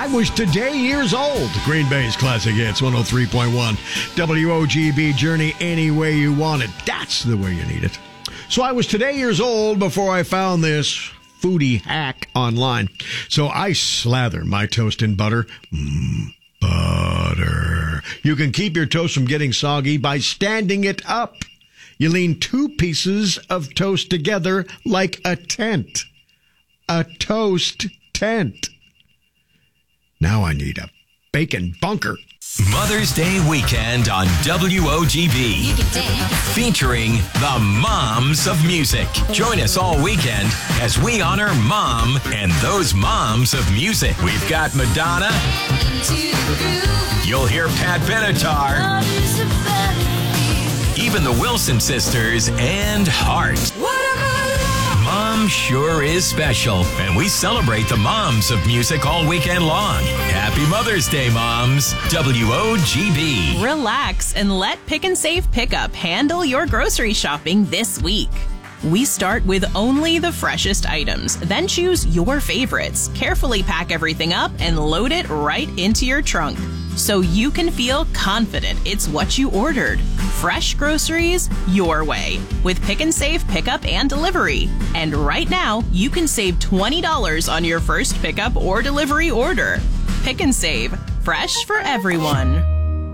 I was today years old. Green Bay's Classic Hits, 103.1. WOGB Journey, any way you want it. That's the way you need it. So I was today years old before I found this foodie hack online. So I slather my toast in butter. Butter. You can keep your toast from getting soggy by standing it up. You lean 2 pieces of toast together like a tent. A toast tent. Now I need a bacon bunker. Mother's Day weekend on WOGB. Featuring the moms of music. Join us all weekend as we honor mom and those moms of music. We've got Madonna. You'll hear Pat Benatar. Even the Wilson sisters and Heart. Mom sure is special, and we celebrate the moms of music all weekend long. Happy Mother's Day, moms. WOGB. Relax and let Pick and Save Pickup handle your grocery shopping this week. We start with only the freshest items, then choose your favorites. Carefully pack everything up and load it right into your trunk, so you can feel confident it's what you ordered. Fresh groceries your way with Pick and Save Pickup and Delivery. And right now, you can save $20 on your first pickup or delivery order. Pick and Save. Fresh for everyone.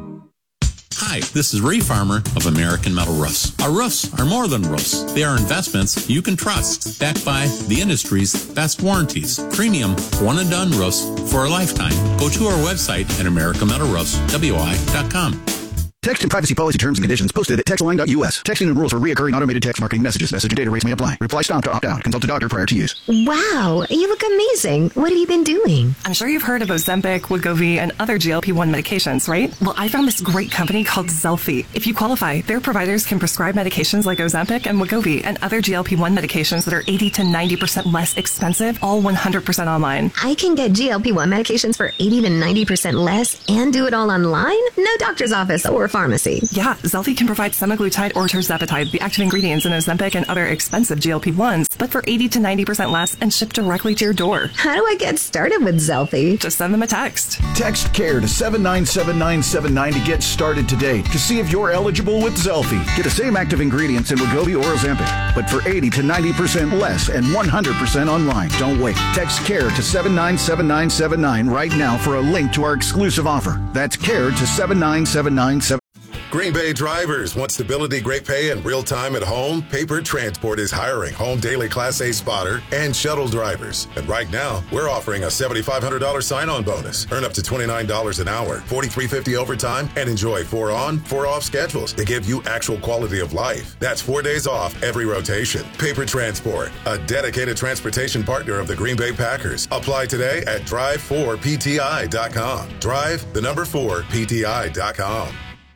Hi, this is Ray Farmer of American Metal Roofs. Our roofs are more than roofs. They are investments you can trust, backed by the industry's best warranties. Premium one-and-done roofs for a lifetime. Go to our website at americanmetalroofs.com. Text and privacy policy terms and conditions posted at textline.us. Texting and rules for reoccurring automated text marketing messages. Message and data rates may apply. Reply stop to opt out. Consult a doctor prior to use. Wow, you look amazing. What have you been doing? I'm sure you've heard of Ozempic, Wegovy, and other GLP-1 medications, right? Well, I found this great company called Zelfie. If you qualify, their providers can prescribe medications like Ozempic and Wegovy and other GLP-1 medications that are 80 to 90% less expensive, all 100% online. I can get GLP-1 medications for 80 to 90% less and do it all online? No doctor's office or pharmacy. Yeah, Zelfie can provide semaglutide or tirzepatide, the active ingredients in Ozempic and other expensive GLP-1s, but for 80 to 90% less and shipped directly to your door. How do I get started with Zelfie? Just send them a text. Text CARE to 797979 to get started today to see if you're eligible with Zelfie. Get the same active ingredients in Wegovy or Ozempic, but for 80 to 90% less and 100% online. Don't wait. Text CARE to 797979 right now for a link to our exclusive offer. That's CARE to 79797. Green Bay drivers want stability, great pay, and real time at home? Paper Transport is hiring home daily Class A spotter and shuttle drivers. And right now, we're offering a $7,500 sign-on bonus. Earn up to $29 an hour, $43.50 overtime, and enjoy 4 on, 4 off schedules to give you actual quality of life. That's 4 days off every rotation. Paper Transport, a dedicated transportation partner of the Green Bay Packers. Apply today at drive4pti.com. Drive, the number 4pti.com.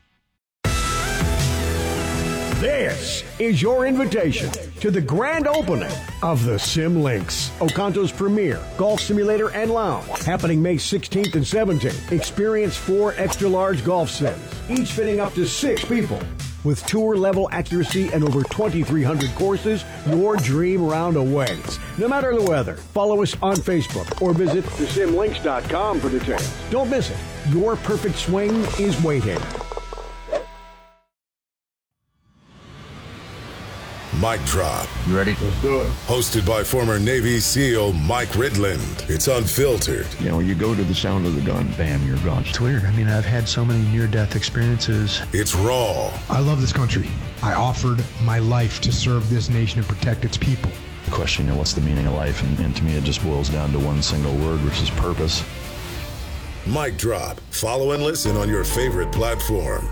This is your invitation to the grand opening of the Sim Links, Oconto's premier golf simulator and lounge, happening May 16th and 17th. Experience 4 extra-large golf sims, each fitting up to 6 people. With tour-level accuracy and over 2,300 courses, your dream round awaits. No matter the weather, follow us on Facebook or visit thesimlinks.com for details. Don't miss it. Your perfect swing is waiting. Mic Drop. You ready? Let's do it. Hosted by former Navy SEAL Mike Ridland. It's unfiltered. You know, you go to the sound of the gun, bam, you're gone. It's weird. I mean, I've had so many near-death experiences. It's raw. I love this country. I offered my life to serve this nation and protect its people. The question, you know, what's the meaning of life? And to me, it just boils down to one single word, which is purpose. Mic Drop. Follow and listen on your favorite platform.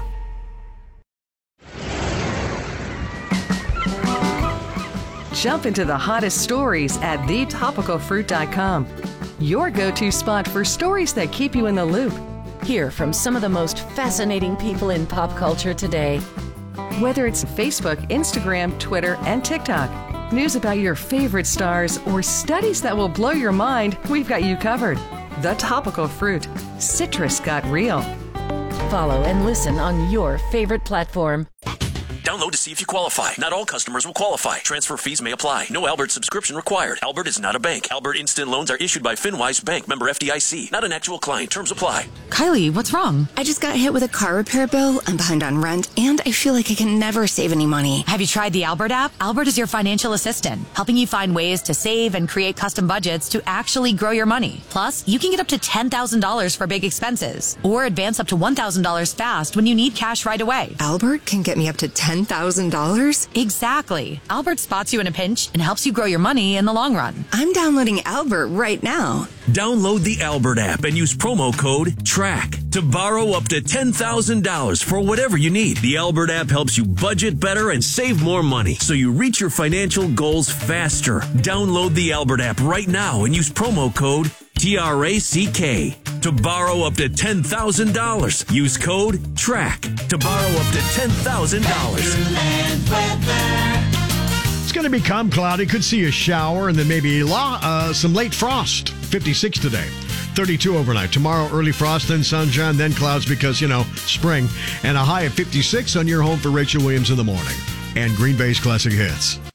Jump into the hottest stories at thetopicalfruit.com. Your go-to spot for stories that keep you in the loop. Hear from some of the most fascinating people in pop culture today. Whether it's Facebook, Instagram, Twitter, and TikTok, news about your favorite stars, or studies that will blow your mind, we've got you covered. The Topical Fruit. Citrus got real. Follow and listen on your favorite platform. Download to see if you qualify. Not all customers will qualify. Transfer fees may apply. No Albert subscription required. Albert is not a bank. Albert Instant Loans are issued by FinWise Bank, member FDIC. Not an actual client. Terms apply. Kylie, what's wrong? I just got hit with a car repair bill. I'm behind on rent, and I feel like I can never save any money. Have you tried the Albert app? Albert is your financial assistant, helping you find ways to save and create custom budgets to actually grow your money. Plus, you can get up to $10,000 for big expenses, or advance up to $1,000 fast when you need cash right away. Albert can get me up to $10,000? Exactly. Albert spots you in a pinch and helps you grow your money in the long run. I'm downloading Albert right now. Download the Albert app and use promo code TRACK to borrow up to $10,000 for whatever you need. The Albert app helps you budget better and save more money so you reach your financial goals faster. Download the Albert app right now and use promo code TRACK to borrow up to $10,000. Use code TRACK to borrow up to $10,000. It's going to become cloudy. Could see a shower and then maybe some late frost. 56 today. 32 overnight. Tomorrow, early frost, then sunshine, then clouds because, spring. And a high of 56 on your home for Rachel Williams in the morning. And Green Bay's Classic Hits.